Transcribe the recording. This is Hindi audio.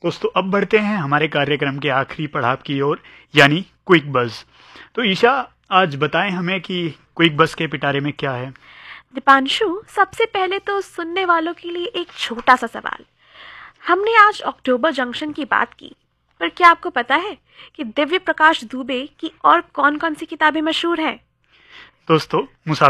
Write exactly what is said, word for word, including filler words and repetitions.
दोस्तों अब बढ़ते हैं हमारे कार्यक्रम के आखिरी पड़ाव की ओर, यानी क्विक बज़। तो ईशा, आज बताएं हमें कि क्विक बज़ के पिटारे में क्या है। दीपांशु, सबसे पहले तो सुनने वालों के लिए एक छोटा सा सवाल। हमने आज अक्टूबर जंक्शन की बात की, पर क्या आपको पता है कि दिव्य प्रकाश दुबे की और कौन कौन सी किताबें मशहूर हैं? दोस्तों,